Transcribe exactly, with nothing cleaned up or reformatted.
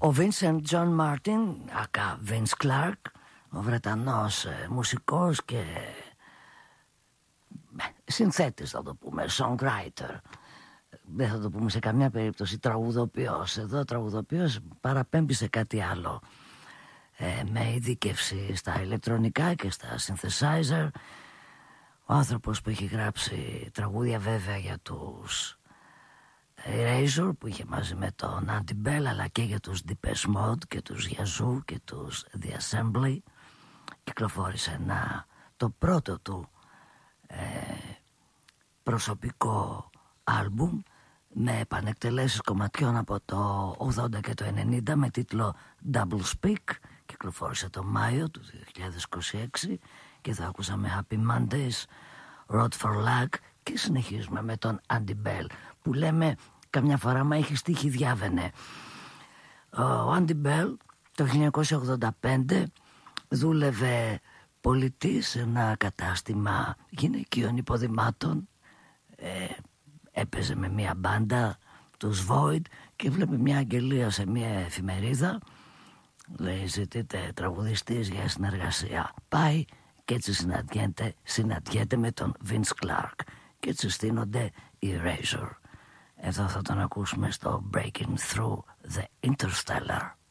Ο Vincent John Martin, ακά Vince Clark, ο Βρετανός ε, μουσικός και ε, συνθέτης, θα το πούμε, songwriter, δεν θα το πούμε σε καμιά περίπτωση τραγουδοποιός. Εδώ τραγουδοποιός παραπέμπει σε κάτι άλλο, ε, με ειδίκευση στα ηλεκτρονικά και στα synthesizer. Ο άνθρωπος που έχει γράψει τραγούδια βέβαια για τους Erasure, που είχε μαζί με τον Andy Bell, αλλά και για τους Depeche Mode και τους Yazoo και τους The Assembly. Κυκλοφόρησε ένα, το πρώτο του ε, προσωπικό άλμπουμ με επανεκτελέσεις κομματιών από το ογδόντα και το ενενήντα με τίτλο Double Speak. Κυκλοφόρησε το Μάιο του δύο χιλιάδες είκοσι έξι και θα ακούσαμε Happy Mondays, Road for Luck, και συνεχίζουμε με τον Andy Bell, που λέμε καμιά φορά μα έχει στίχη διάβαινε. Ο Andy Bell το χίλια εννιακόσια ογδόντα πέντε δούλευε πολιτή σε ένα κατάστημα γυναικείων υποδημάτων, ε, έπαιζε με μια μπάντα, τους Void, και βλέπει μια αγγελία σε μια εφημερίδα, λέει ζητείτε τραγουδιστής για συνεργασία. Πάει και έτσι συναντιέται, συναντιέται με τον Vince Clark και έτσι στείνονται οι Erasure. Εδώ θα τον ακούσουμε στο Breaking Through the Interstellar.